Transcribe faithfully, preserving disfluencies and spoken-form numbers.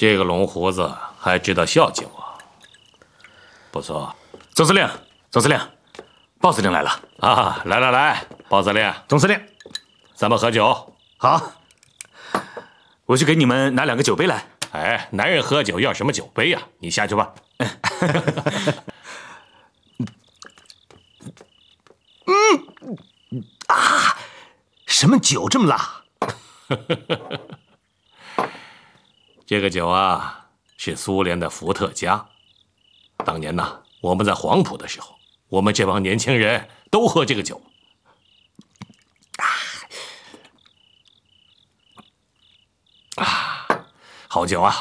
这个龙胡子还知道孝敬我，不错。 总司令，总司令，鲍司令来了啊！来来来，鲍司令， 总司令， 咱们喝酒。 好，我去给你们拿两个酒杯来。 哎，男人喝酒要什么酒杯呀？你下去吧。 嗯啊，什么酒这么辣？ 这个酒啊，是苏联的伏特加。当年呐，我们在黄埔的时候，我们这帮年轻人都喝这个酒。啊，好酒啊！